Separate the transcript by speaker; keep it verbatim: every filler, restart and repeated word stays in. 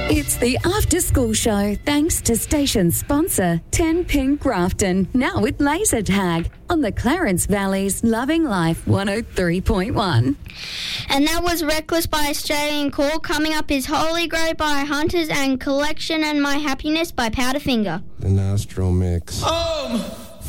Speaker 1: It's the After School Show, thanks to station sponsor ten Pink Grafton, now with laser tag on the Clarence Valley's Loving Life one oh three point one.
Speaker 2: And that was Reckless by Australian Call. Coming up is Holy Grail by Hunters and Collection and My Happiness by Powderfinger.
Speaker 3: The Nostril Mix.
Speaker 4: Home!